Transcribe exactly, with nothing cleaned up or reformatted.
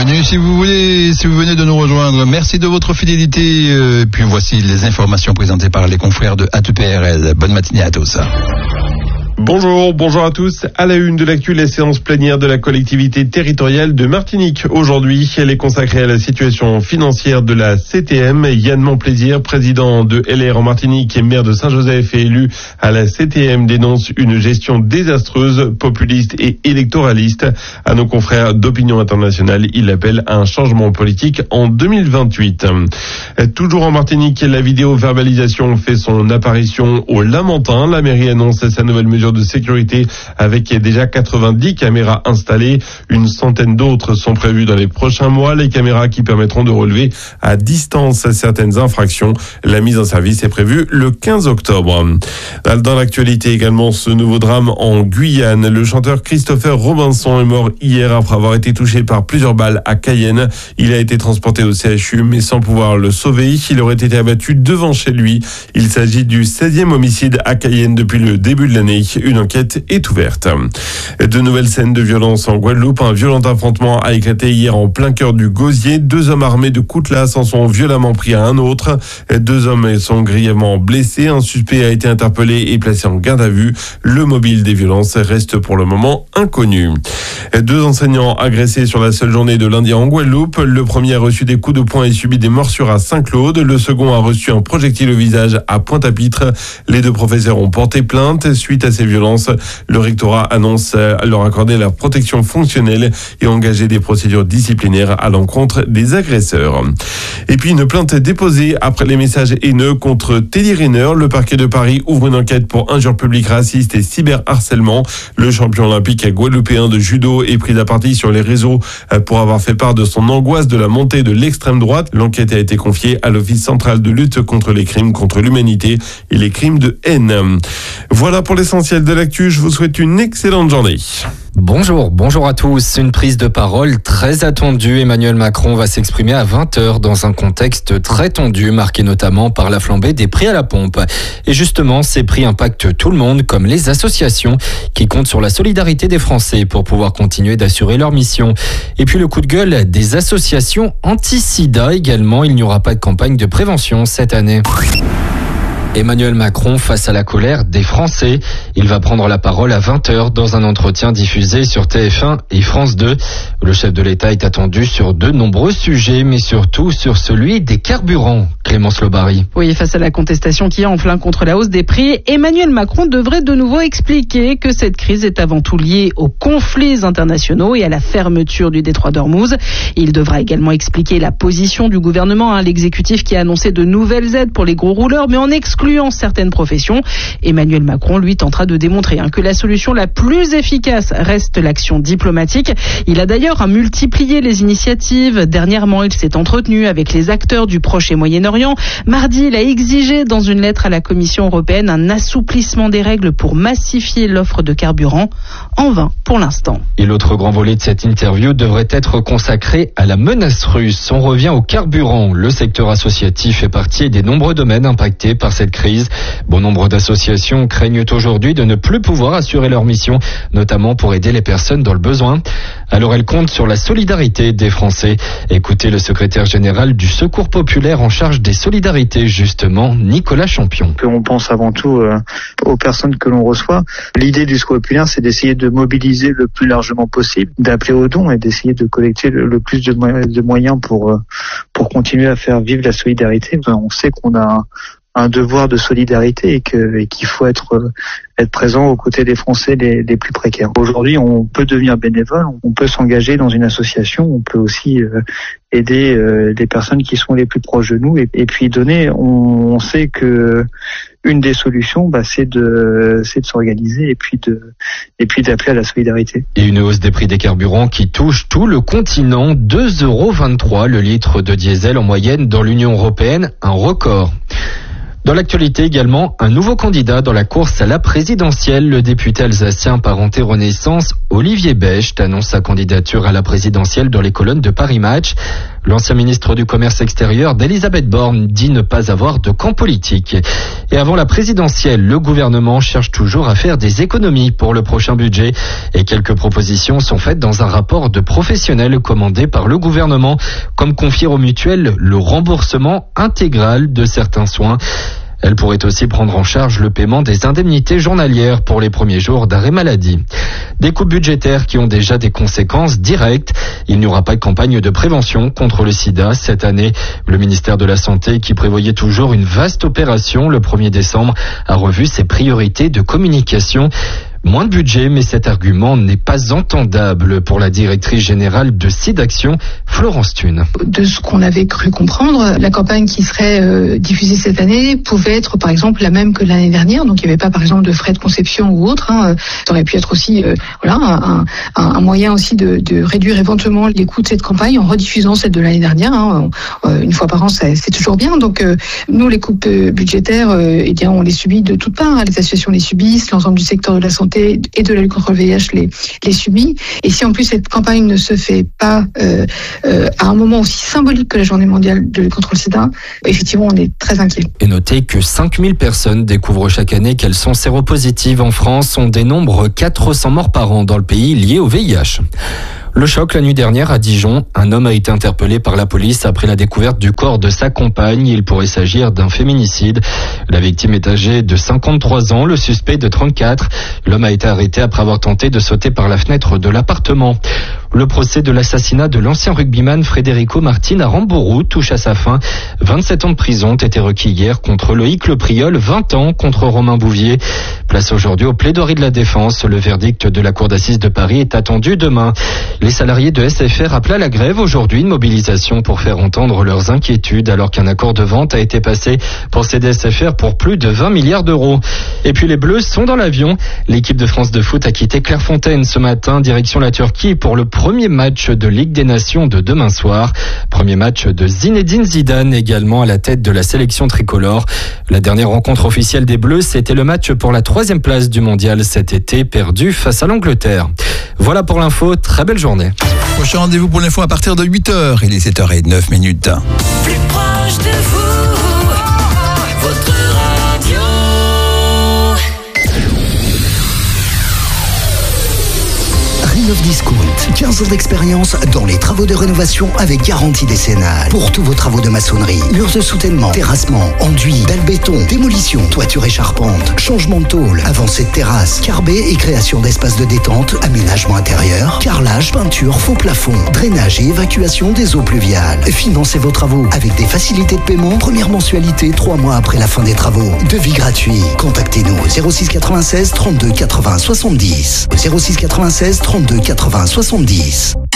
bienvenue si vous voulez, si vous venez de nous rejoindre. Merci de votre fidélité. Et puis voici les informations présentées par les confrères de A T P R L. Bonne matinée à tous. Bonjour, bonjour à tous. À la une de l'actu, la séance plénière de la collectivité territoriale de Martinique. Aujourd'hui, elle est consacrée à la situation financière de la C T M. Yann Monplaisir, président de L R en Martinique et maire de Saint-Joseph et élu à la C T M, dénonce une gestion désastreuse, populiste et électoraliste. À nos confrères d'Opinion Internationale, il appelle à un changement politique en deux mille vingt-huit. Toujours en Martinique, la vidéo-verbalisation fait son apparition au Lamentin. La mairie annonce sa nouvelle mesure de sécurité avec déjà quatre-vingt-dix caméras installées. Une centaine d'autres sont prévues dans les prochains mois. Les caméras qui permettront de relever à distance certaines infractions. La mise en service est prévue le quinze octobre. Dans l'actualité également, ce nouveau drame en Guyane. Le chanteur Christopher Robinson est mort hier après avoir été touché par plusieurs balles à Cayenne. Il a été transporté au C H U mais sans pouvoir le sauver. Il aurait été abattu devant chez lui. Il s'agit du seizième homicide à Cayenne depuis le début de l'année. Une enquête est ouverte. De nouvelles scènes de violence en Guadeloupe. Un violent affrontement a éclaté hier en plein cœur du Gosier. Deux hommes armés de coutelas en sont violemment pris à un autre. Deux hommes sont grièvement blessés. Un suspect a été interpellé et placé en garde à vue. Le mobile des violences reste pour le moment inconnu. Deux enseignants agressés sur la seule journée de lundi en Guadeloupe. Le premier a reçu des coups de poing et subi des morsures à Saint-Claude. Le second a reçu un projectile au visage à Pointe-à-Pitre. Les deux professeurs ont porté plainte suite à ces violences. Le rectorat annonce leur accorder la protection fonctionnelle et engager des procédures disciplinaires à l'encontre des agresseurs. Et puis une plainte déposée après les messages haineux contre Teddy Riner. Le parquet de Paris ouvre une enquête pour injures publiques racistes et cyberharcèlement. Le champion olympique guadeloupéen de judo est pris à partie sur les réseaux pour avoir fait part de son angoisse de la montée de l'extrême droite. L'enquête a été confiée à l'Office central de lutte contre les crimes contre l'humanité et les crimes de haine. Voilà pour l'essentiel de l'actu. Je vous souhaite une excellente journée. Bonjour, bonjour à tous. Une prise de parole très attendue. Emmanuel Macron va s'exprimer à vingt heures dans un contexte très tendu, marqué notamment par la flambée des prix à la pompe. Et justement, ces prix impactent tout le monde, comme les associations qui comptent sur la solidarité des Français pour pouvoir continuer d'assurer leur mission. Et puis le coup de gueule des associations anti-sida également. Il n'y aura pas de campagne de prévention cette année. Emmanuel Macron face à la colère des Français. Il va prendre la parole à vingt heures dans un entretien diffusé sur T F un et France deux. Le chef de l'État est attendu sur de nombreux sujets, mais surtout sur celui des carburants. Clémence Lobary. Oui, face à la contestation qui enflamme contre la hausse des prix, Emmanuel Macron devrait de nouveau expliquer que cette crise est avant tout liée aux conflits internationaux et à la fermeture du détroit d'Ormuz. Il devra également expliquer la position du gouvernement, hein, l'exécutif qui a annoncé de nouvelles aides pour les gros rouleurs, mais en excluant certaines professions. Emmanuel Macron, lui, tentera de démontrer hein, que la solution la plus efficace reste l'action diplomatique. Il a d'ailleurs hein, multiplié les initiatives. Dernièrement, il s'est entretenu avec les acteurs du Proche et Moyen-Orient. Mardi, il a exigé dans une lettre à la Commission européenne un assouplissement des règles pour massifier l'offre de carburant. En vain pour l'instant. Et l'autre grand volet de cette interview devrait être consacré à la menace russe. On revient au carburant. Le secteur associatif fait partie des nombreux domaines impactés par cette crise. Bon nombre d'associations craignent aujourd'hui de ne plus pouvoir assurer leur mission, notamment pour aider les personnes dans le besoin. Alors elles comptent sur la solidarité des Français. Écoutez le secrétaire général du Secours populaire en charge des solidarités, justement, Nicolas Champion. On pense avant tout euh, aux personnes que l'on reçoit. L'idée du Secours populaire, c'est d'essayer de mobiliser le plus largement possible, d'appeler aux dons et d'essayer de collecter le, le plus de, mo- de moyens pour, euh, pour continuer à faire vivre la solidarité. On sait qu'on a un devoir de solidarité et, que, et qu'il faut être, être présent aux côtés des Français les, les plus précaires. Aujourd'hui, on peut devenir bénévole, on peut s'engager dans une association, on peut aussi euh, aider euh, les personnes qui sont les plus proches de nous et, et puis donner. On, on sait que une des solutions, bah, c'est de, c'est de s'organiser et puis de, et puis d'appeler à la solidarité. Et une hausse des prix des carburants qui touche tout le continent, deux euros vingt-trois le litre de diesel en moyenne dans l'Union européenne, un record. Dans l'actualité également, un nouveau candidat dans la course à la présidentielle. Le député alsacien parenté Renaissance, Olivier Becht, annonce sa candidature à la présidentielle dans les colonnes de Paris Match. L'ancien ministre du Commerce extérieur d'Elisabeth Borne dit ne pas avoir de camp politique. Et avant la présidentielle, le gouvernement cherche toujours à faire des économies pour le prochain budget. Et quelques propositions sont faites dans un rapport de professionnels commandé par le gouvernement, comme confier aux mutuelles le remboursement intégral de certains soins. Elle pourrait aussi prendre en charge le paiement des indemnités journalières pour les premiers jours d'arrêt maladie. Des coupes budgétaires qui ont déjà des conséquences directes. Il n'y aura pas de campagne de prévention contre le sida cette année. Le ministère de la Santé, qui prévoyait toujours une vaste opération le premier décembre, a revu ses priorités de communication. Moins de budget, mais cet argument n'est pas entendable pour la directrice générale de SIDAction, Florence Thune. De ce qu'on avait cru comprendre, la campagne qui serait euh, diffusée cette année pouvait être par exemple la même que l'année dernière, donc il n'y avait pas par exemple de frais de conception ou autre. Hein. Ça aurait pu être aussi euh, voilà un, un, un moyen aussi de, de réduire éventuellement les coûts de cette campagne en rediffusant celle de l'année dernière. Hein. Euh, une fois par an, ça, c'est toujours bien. Donc euh, nous, les coupes budgétaires, euh, eh bien on les subit de toutes parts. Hein. Les associations les subissent, l'ensemble du secteur de la santé et de la lutte contre le V I H les, les subit. Et si en plus cette campagne ne se fait pas euh, euh, à un moment aussi symbolique que la journée mondiale de lutte contre le sida, effectivement on est très inquiet. Et notez que cinq mille personnes découvrent chaque année qu'elles sont séropositives en France. On dénombre quatre cents morts par an dans le pays liés au V I H. Le choc la nuit dernière à Dijon. Un homme a été interpellé par la police après la découverte du corps de sa compagne. Il pourrait s'agir d'un féminicide. La victime est âgée de cinquante-trois ans, le suspect de trente-quatre. L'homme a été arrêté après avoir tenté de sauter par la fenêtre de l'appartement. Le procès de l'assassinat de l'ancien rugbyman Federico Martin à Rambourou touche à sa fin. vingt-sept ans de prison ont été requis hier contre Loïc Lepriol, vingt ans contre Romain Bouvier. Place aujourd'hui au plaidoirie de la défense. Le verdict de la cour d'assises de Paris est attendu demain. Les salariés de S F R appellent à la grève aujourd'hui, une mobilisation pour faire entendre leurs inquiétudes alors qu'un accord de vente a été passé pour céder S F R pour plus de vingt milliards d'euros. Et puis les Bleus sont dans l'avion. L'équipe de France de foot a quitté Clairefontaine ce matin, direction la Turquie pour le premier match de Ligue des Nations de demain soir. Premier match de Zinedine Zidane également à la tête de la sélection tricolore. La dernière rencontre officielle des Bleus, c'était le match pour la troisième place du mondial cet été, perdu face à l'Angleterre. Voilà pour l'info, très belle journée. Prochain rendez-vous pour l'info à partir de huit heures, il est sept heures zéro neuf minutes. Plus proche de vous, votre radio. Rénov Discount, quinze ans d'expérience dans les travaux de rénovation avec garantie décennale. Pour tous vos travaux de maçonnerie, murs de soutènement, terrassement, enduit, dalle béton, démolition, toiture et charpente, changement de tôle, avancée de terrasse, carbet et création d'espaces de détente, aménagement intérieur, carrelage, peinture, faux plafond, drainage et évacuation des eaux pluviales. Financez vos travaux avec des facilités de paiement, première mensualité trois mois après la fin des travaux. Devis gratuit. Contactez-nous zéro six quatre-vingt-seize trente-deux quatre-vingts soixante-dix. zéro six quatre-vingt-seize trente-deux quatre-vingts soixante-dix.